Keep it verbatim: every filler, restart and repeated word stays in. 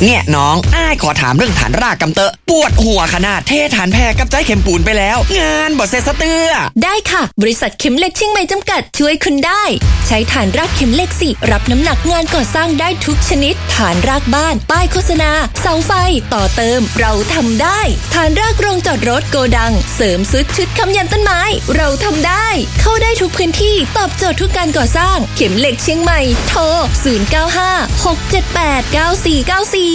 เนี่ยน้องอ้ายขอถามเรื่องฐานรากกำเตอะปวดหัวขนาดเทฐานแพรกับใจเข็มปูนไปแล้วงานบ่เสร็จสะเตื้อได้ค่ะบริษัทเข็มเหล็กเชียงใหม่จำกัดช่วยคุณได้ใช้ฐานรากเข็มเหล็กสิรับน้ำหนักงานก่อสร้างได้ทุกชนิดฐานรากบ้านป้ายโฆษณาเสาไฟต่อเติมเราทำได้ฐานรากโรงจอดรถโกดังเสริมซุดชุดค้ำยันต้นไม้เราทำได้เข้าได้ทุกพื้นที่ตอบโจทย์ทุกการก่อสร้างเข็มเหล็กเชียงใหม่โทรศูนย์ เก้า ห้า หก เจ็ด แปด เก้า สี่ เก้า สี่